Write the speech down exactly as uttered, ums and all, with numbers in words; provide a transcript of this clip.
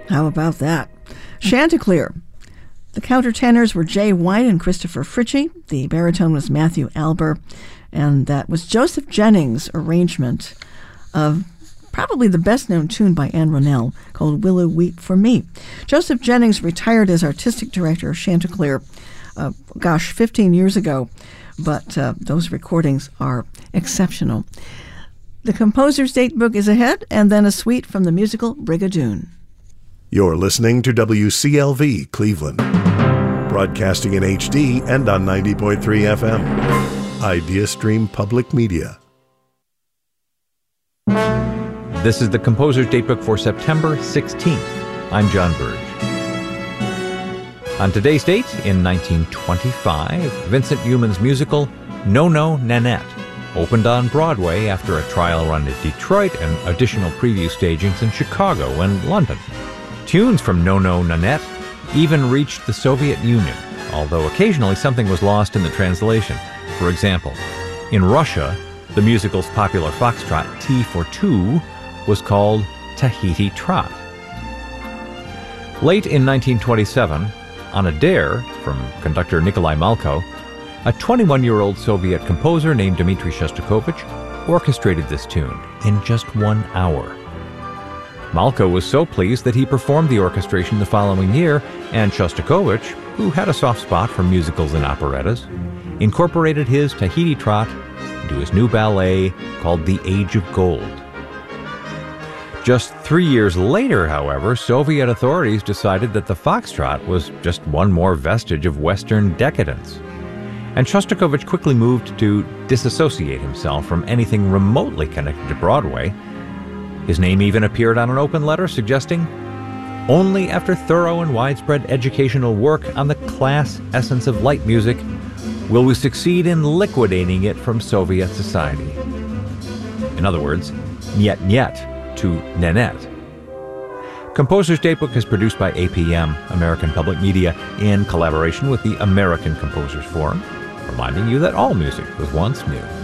How about that? Chanticleer. The countertenors were Jay White and Christopher Fritchie. The baritone was Matthew Alber. And that was Joseph Jennings' arrangement of probably the best-known tune by Anne Ronell called Willow Weep for Me. Joseph Jennings retired as artistic director of Chanticleer, uh, gosh, fifteen years ago, but uh, those recordings are exceptional. The composer's date book is ahead, and then a suite from the musical Brigadoon. You're listening to W C L V Cleveland, broadcasting in H D and on ninety point three F M. IdeaStream Public Media. This is the Composer's Datebook for September sixteenth. I'm John Burge. On today's date, in nineteen twenty-five, Vincent Youmans' musical No No Nanette opened on Broadway after a trial run in Detroit and additional preview stagings in Chicago and London. Tunes from No No Nanette even reached the Soviet Union, although occasionally something was lost in the translation. For example, in Russia, the musical's popular foxtrot T for Two was called Tahiti Trot. Late in nineteen twenty-seven, on a dare from conductor Nikolai Malko, a twenty-one-year-old Soviet composer named Dmitri Shostakovich orchestrated this tune in just one hour. Malko was so pleased that he performed the orchestration the following year, and Shostakovich, who had a soft spot for musicals and operettas, incorporated his Tahiti Trot into his new ballet called The Age of Gold. Just three years later, however, Soviet authorities decided that the foxtrot was just one more vestige of Western decadence. And Shostakovich quickly moved to disassociate himself from anything remotely connected to Broadway. His name even appeared on an open letter suggesting, "Only after thorough and widespread educational work on the class essence of light music will we succeed in liquidating it from Soviet society." In other words, niet niet to Nanette. Composer's Datebook is produced by A P M, American Public Media, in collaboration with the American Composers Forum, reminding you that all music was once new.